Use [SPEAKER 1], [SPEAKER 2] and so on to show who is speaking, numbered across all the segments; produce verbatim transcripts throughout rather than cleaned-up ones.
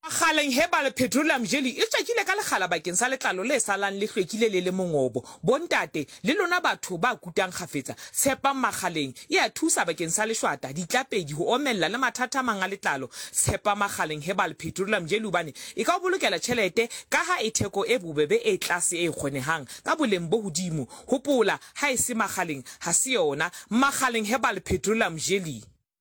[SPEAKER 1] Kgaleng Herbal Petroleum Jelly e tswakile ka lekgala bakeng sa letlalo le salang le hlwekile le le mongobo. Bontate le lona batho ba kutang kgafetsa, tshepang Makgaleng e a thusa bakeng sa leshwata, ditlapedi ho omella le mathata a mang a letlalo. Tshepa Makgaleng Herbal Petroleum Jelly hobane e ka o bolokela tjhelete ka ha e theko e bobebe e tlase e kgonehang ka boleng bo hodimo. Hopola ha e se Makgaleng ha se yona. Makgaleng Herbal Petroleum Jelly.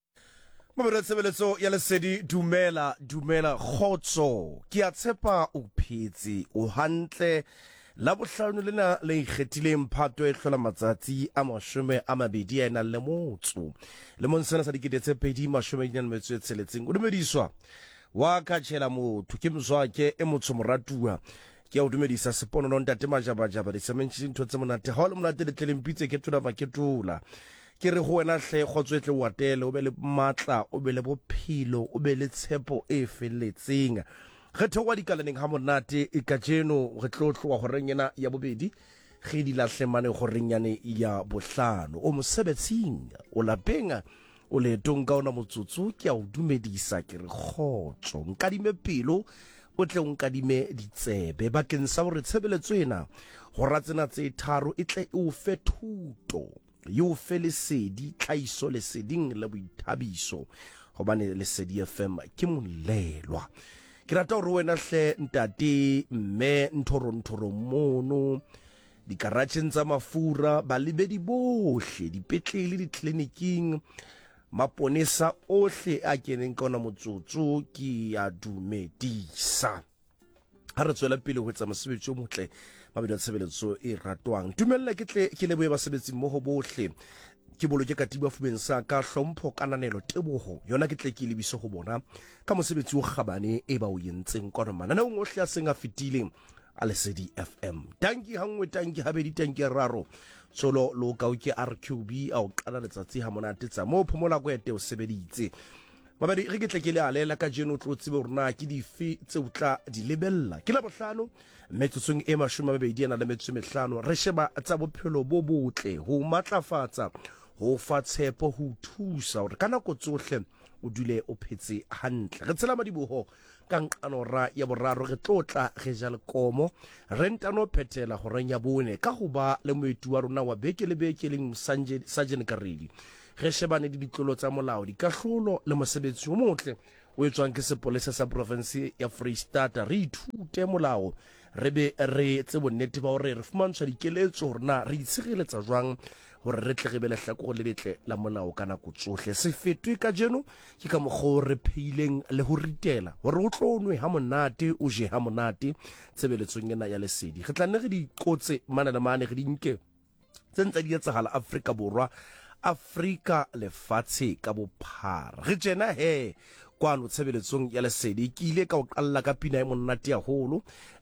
[SPEAKER 2] Mabelo tsebeletso ya lesedi dumela dumela khotso ke a tshepa o phetse o hantle la bohlano lena le ikgethileng phato e hlola matsatsi a mashome a mabedi a ena le motso le monsena sa dikete tse pedi mashome a metso e tsheletseng o dumediswa wa ka tshela motho ke mzwake e motho moratua ke o dumedisa sepono no ntate majabajaba di sementsi ntho tse monate ha o le monate le tlelempitse ke tula maketula ke re go wena hle gotswetle watele o be le matla o be le bophelo o be le tshepo e feletseng ge thewa dikalaneng ha monate e ka jeno re tlotloa go renyena ya bobedi ge di lahlemane go renyane ya bohlano o mosebetsing o lapenga o le tonga ona motsotso ke a o dumedisa ke re khotso nkadime pelo o tle o nkadime ditsebe bakeng sa hore tshebeletso ena go ratsena tse tharo e tle o fe thuto yo fe lesedi tlhaiso leseding le boithabiso gobane lesedi F M ke molelwa ke rata gore wena hle ntate mme nthoro nthoro mono dikaratšheng tsa mafura balebedi bohle dipetlele ditleliniking maponesa ohle a keneng ka ona motsotso ke a dumedisa ha re tswela pele ho etsa mosebetsi o motle mabedi a tshebeletso e ratwang dumella ke tle ke leboe basebetsi mmoho bohle ke boloke katiba fumeng sa ka hlompho kananelo teboho yona ke tle ke lebiso go bona ka mosebetsi o gabane e ba o yentseng kwana mananeo ohle a seng a fetileng a lesedi F M tanki hangwe tanki habedi tanki raro solo lo ka o ke R Q B a o qala letsatsi ha monate tsa mo phomola go ete o sebeditse mabedi re ke tle ke le alela ka jeno tlo tsebe rona ke dife tse o tla di lebella ke la bohlano metsotsong e mashome a mabedi a na le metso e mehlano re sheba tsa bophelo bo botle ho matlafatsa ho fa tshepo ho thusa hore kana go tsohle o dule o phetse hantle re tsela madiboho ka nqanora ya boraro re tlotla ge ja le komo re ntano phethela go renya bone ka go ba le moetu wa rona wa beke le beke leng Sergeant Karedi ge shebane di ditlolo tsa molao di kahlolo le mosebetsi o motle o etswang ke sepolesa sa province ya Free State re ithute molao re be re tsebo nnete ba hore re fumantshwa dikeletso rena re itshireletsa jwang hore re tle re be le hlako le letle la molao kana go tsohle se fetwe ka jeno ke ka mogho re pheileng le ho ritela hore o tlonwe ha monate o je ha monate tsebeletsong ena ya lesedi re tla nne re di qotse mana le mane re di nke tsentsa di etsahala Afrika Borwa Afrika lefatshe ka bophara re jena he kwano tsebeletsong ya lesedi ke ile ka o qalla ka pina e monate ya holo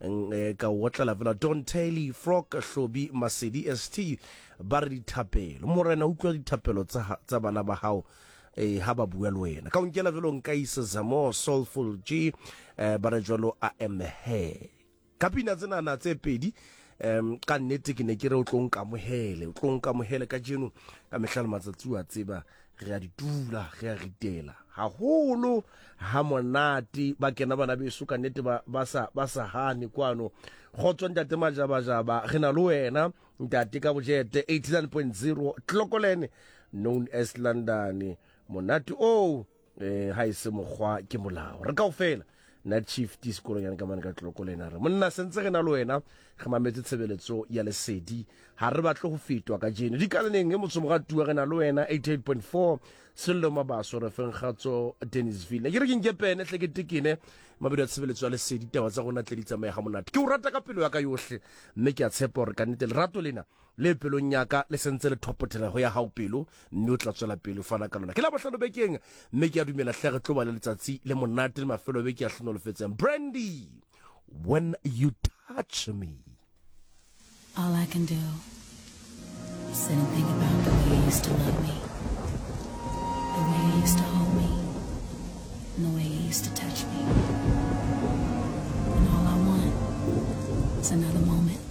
[SPEAKER 2] ka o tla vela Don Taylor Frog Hlobi Masedi S T ba re dithapelo morena utlwa dithapelo tsa tsa bana ba hao eh ha ba bua le wena ka o nkela velo nka isa Zamo Soulful G ba re jwalo a M he ka pina tsena na tse pedi um ka nnete ke ne ke re o tlo nka mohele o tlo nka mohele ka jeno ka mehlala matsatsi wa tseba re a ditula re a ritela haholo ha monate ba kena bana beso ka nnete ba ba sa ba sa hane kwano khotso ntate majabajaba re na le wena ntate ka bojete eighty-nine point zero Tlokolene known as London monate o eh ha ise mogwa ke molao re kaofela na chief diskolo yana ka manka Tlokolene re monna sentse re na le wena ge mametse tshebeletso ya lesedi ha re batle go fetwa ka jeno di kalaneng e motho mogatua re na le wena eighty-eight point four Sello Mabaso re feng gatso Dennisville ke re ke nkepene tle ke tikine mabedi a tshebeletso ya lesedi taba tsa gona tle di tsamaye ga monate ke o rata ka pelo ya ka yohle mme ke a tshepa hore ka nnete le rato lena le pelong nyaka le sentse le thopotela go ya hao pelo mme o tla tswela pelo fana ka lona ke la bohlano bekeng mme ke a dumela hle re tlo ba le letsatsi le monate le mafelo be ke a hlino le fetseng Brandy when you touch me
[SPEAKER 3] all I can do is sit and think about the way you used to love me, the way you used to hold me, and the way you used to touch me. And all I want is another moment